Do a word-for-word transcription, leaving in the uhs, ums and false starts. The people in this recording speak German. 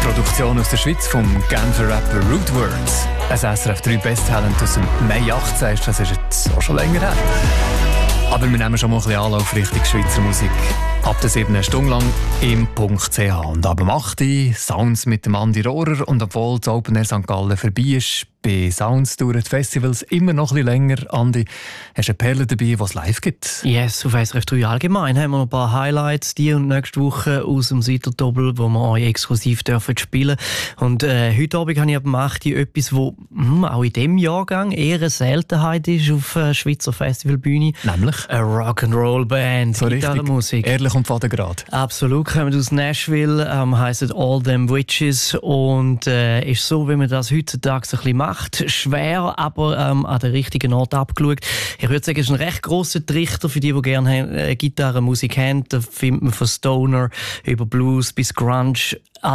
Produktion aus der Schweiz vom Genfer Rapper Rootwords. Ein S R F drei Best-Talent aus dem Mai achtzehn, das ist jetzt auch schon länger her. Aber wir nehmen schon mal ein bisschen Anlauf Richtung Schweizer Musik. Ab der sieben Stunde lang im Punkt C H. Und ab dem acht Uhr Sounds mit dem Andi Rohrer. Und obwohl das Open Air Sankt Gallen vorbei ist, bei Sounds dauern die Festivals immer noch ein bisschen länger. Andi, hast du eine Perle dabei, die es live gibt? Yes, auf S R F drei allgemein haben wir noch ein paar Highlights die und nächste Woche aus dem Seiterdoppel, wo wir euch exklusiv dürfen spielen. Und äh, heute Abend habe ich ab dem acht Uhr etwas, das hm, auch in diesem Jahrgang eher eine Seltenheit ist auf äh, Schweizer Festivalbühne. Nämlich? Eine Rock'n'Roll-Band, so Gitarrenmusik. Ehrlich und fadengrad. Absolut, kommen aus Nashville, ähm, heisst All Them Witches und äh, ist so, wie man das heutzutage ein bisschen macht. Schwer, aber ähm, an den richtigen Ort abgeschaut. Ich würde sagen, es ist ein recht grosser Trichter für die, die gerne äh, Gitarrenmusik haben. Da findet man von Stoner über Blues bis Grunge